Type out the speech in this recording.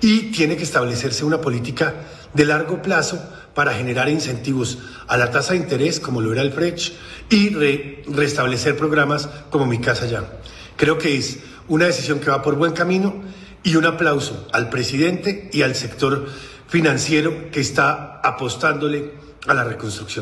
y tiene que establecerse una política de largo plazo para generar incentivos a la tasa de interés, como lo era el FRECH, y restablecer programas como Mi Casa Ya. Creo que es una decisión que va por buen camino y un aplauso al presidente y al sector financiero que está apostándole a la reconstrucción.